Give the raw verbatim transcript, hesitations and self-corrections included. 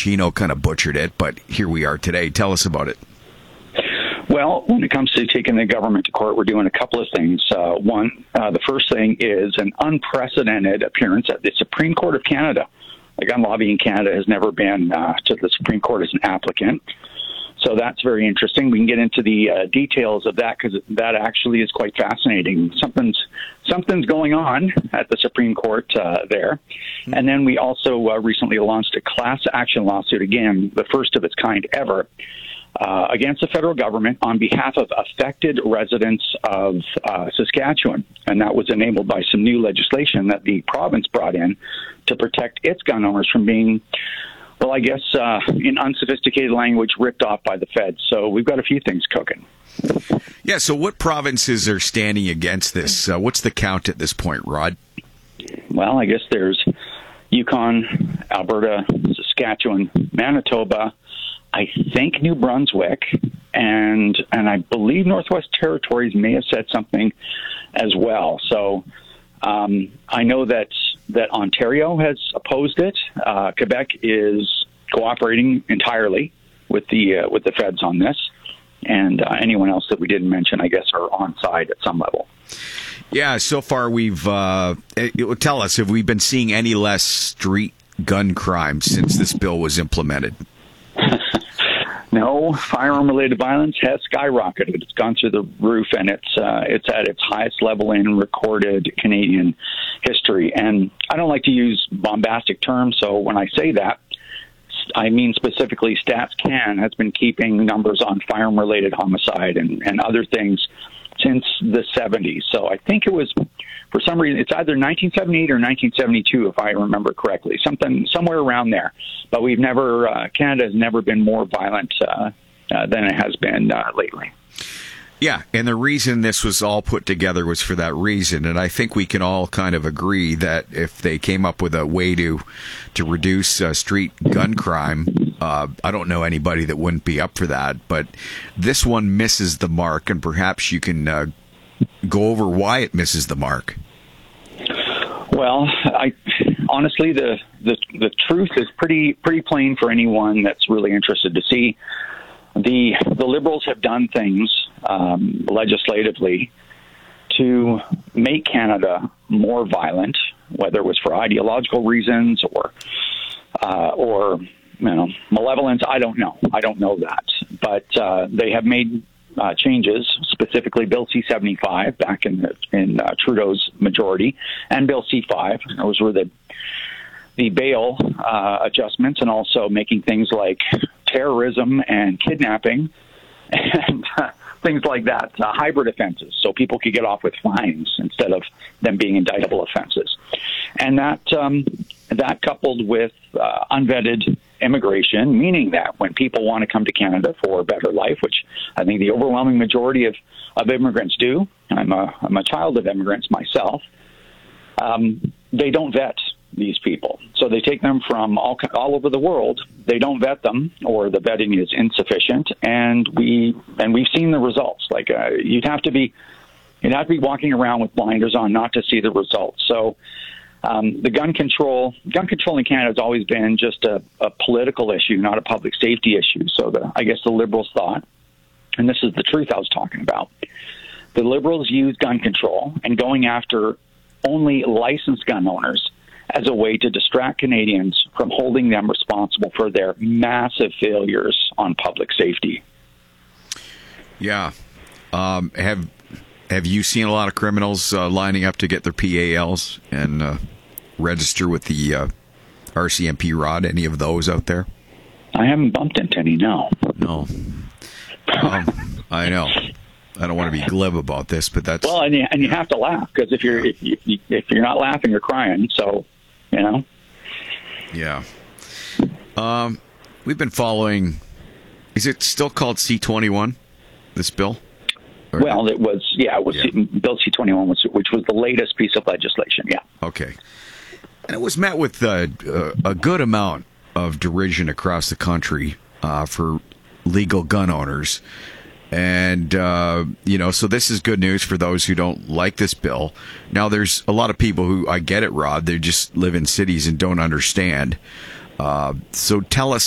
Martino kind of butchered it, but here we are today. Tell us about it. Well, when it comes to taking the government to court, we're doing a couple of things. Uh, one, uh, the first thing is an unprecedented appearance at the Supreme Court of Canada. The Gun Lobby in Canada has never been uh, to the Supreme Court as an applicant. So that's very interesting. We can get into the uh, details of that because that actually is quite fascinating. Something's something's going on at the Supreme Court uh, there. Mm-hmm. And then we also uh, recently launched a class action lawsuit, again, the first of its kind ever, uh, against the federal government on behalf of affected residents of uh, Saskatchewan. And that was enabled by some new legislation that the province brought in to protect its gun owners from being, well, I guess, uh, in unsophisticated language, ripped off by the feds. So we've got a few things cooking. Yeah, so what provinces are standing against this? Uh, what's the count at this point, Rod? Well, I guess there's Yukon, Alberta, Saskatchewan, Manitoba, I think New Brunswick, and and I believe Northwest Territories may have said something as well. So um, I know that that Ontario has opposed it. Uh, Quebec is cooperating entirely with the uh, with the feds on this, and uh, anyone else that we didn't mention, I guess, are on side at some level. Yeah, so far we've uh, it, tell us, have we been seeing any less street gun crime since this bill was implemented? No, firearm-related violence has skyrocketed. It's gone through the roof, and it's uh, it's at its highest level in recorded Canadian history. And I don't like to use bombastic terms, so when I say that, I mean specifically StatsCan has been keeping numbers on firearm-related homicide and, and other things since the seventies. So I think it was, for some reason, it's either nineteen seventy-eight or nineteen seventy-two, if I remember correctly, something somewhere around there. But we've never, uh, Canada has never been more violent uh, uh, than it has been uh, lately. Yeah, and the reason this was all put together was for that reason, and I think we can all kind of agree that if they came up with a way to to reduce uh, street gun crime, uh, I don't know anybody that wouldn't be up for that, but this one misses the mark, and perhaps you can uh, go over why it misses the mark. Well, I honestly, the, the the truth is pretty pretty plain for anyone that's really interested to see. The the Liberals have done things um, legislatively to make Canada more violent, whether it was for ideological reasons or uh, or you know malevolence. I don't know. I don't know that, but uh, they have made uh, changes, specifically Bill C seventy-five back in the, in uh, Trudeau's majority, and Bill C five. Those were the the bail uh, adjustments, and also making things like terrorism and kidnapping and uh, things like that, uh, hybrid offenses, so people could get off with fines instead of them being indictable offenses. And that um, that coupled with uh, unvetted immigration, meaning that when people want to come to Canada for a better life, which I think the overwhelming majority of, of immigrants do, I'm a, I'm a child of immigrants myself, um, they don't vet these people. So they take them from all all over the world. They don't vet them, or the vetting is insufficient, and we and we've seen the results. Like uh, you'd have to be you'd have to be walking around with blinders on not to see the results. So um, the gun control gun control in Canada has always been just a, a political issue, not a public safety issue. So the, I guess the Liberals thought, and this is the truth I was talking about, the Liberals use gun control and going after only licensed gun owners as a way to distract Canadians from holding them responsible for their massive failures on public safety. Yeah. Um, have have you seen a lot of criminals uh, lining up to get their P A Ls and uh, register with the uh, R C M P, Rod? Any of those out there? I haven't bumped into any, no. No. Um, I know. I don't want to be glib about this, but that's... Well, and you, and you have to laugh, because if you're, if, you, if you're not laughing, you're crying, so... You know? Yeah. Um, we've been following, is it still called C twenty-one, this bill? Or well, it was, yeah, it was yeah. C, Bill C twenty-one, was, which was the latest piece of legislation, yeah. Okay. And it was met with uh, uh, a good amount of derision across the country uh, for legal gun owners. And, uh, you know, so this is good news for those who don't like this bill. Now, there's a lot of people who, I get it, Rod, they just live in cities and don't understand. Uh, so tell us